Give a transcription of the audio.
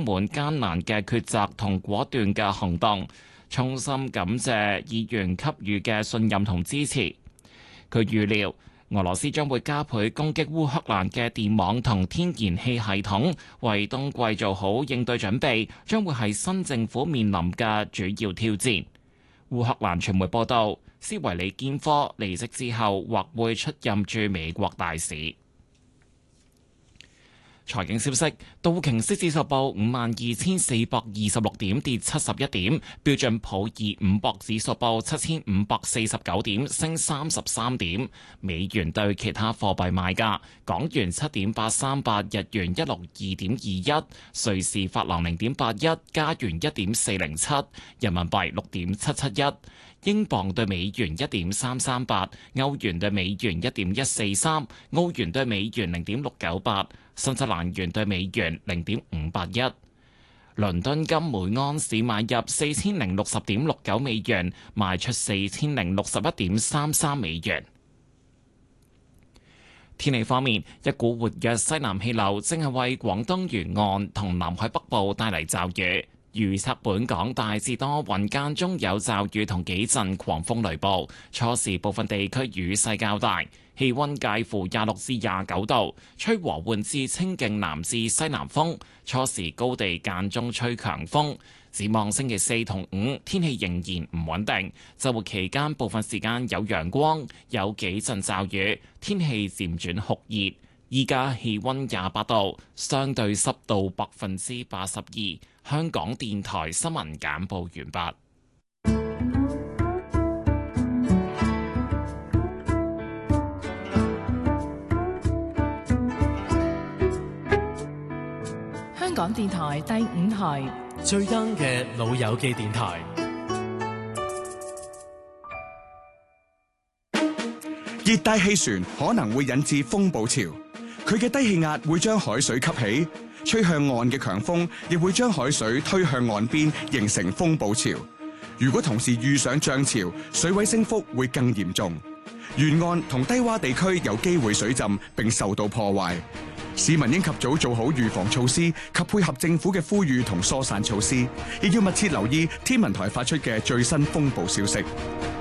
滿艱難嘅抉擇同果斷嘅行動，衷心感謝議員給予嘅信任同支持。佢預料俄羅斯將會加倍攻擊烏克蘭嘅電網同天然氣系統，為冬季做好應對準備，將會係新政府面臨嘅主要挑戰。烏克蘭傳媒報道，斯維里堅科離職之後或會出任駐美國大使。財經消息：道瓊斯指數報52,426點，跌71點；標準普爾500指數報7,549點，升33點。美元對其他貨幣賣價：港元7.838，日元162.21，瑞士法郎0.81，加元1.407，人民幣6.771。英鎊對美元1.338，歐元對美元1.143，澳元對美元0.698，新西蘭元對美元0.581。倫敦金每盎司買入4060.69美元，賣出4061.33美元。天氣方面，一股活躍西南氣流正係為廣東沿岸同南海北部帶嚟驟雨。預測本港大致多雲，間中有驟雨同幾陣狂風雷暴，初時部分地區雨勢較大，氣溫介乎26至29度，吹和緩至清勁南至西南風，初時高地間中吹強風。展望星期四同五，天氣仍然唔穩定，週末期間部分時間有陽光，有幾陣驟雨，天氣漸轉酷熱。依家氣溫28度，相對濕度82%。香港電台新聞簡報完畢。 香港電台第5台最 young 嘅老友記電台。 熱帶氣旋可能會引致風暴潮，佢嘅低氣壓會將海水吸起。吹向岸嘅強風亦會將海水推向岸邊，形成風暴潮。如果同時遇上漲潮，水位升幅會更嚴重。沿岸同低洼地區有機會水浸並受到破壞。市民應及早做好預防措施及配合政府嘅呼籲同疏散措施，亦要密切留意天文台發出嘅最新風暴消息。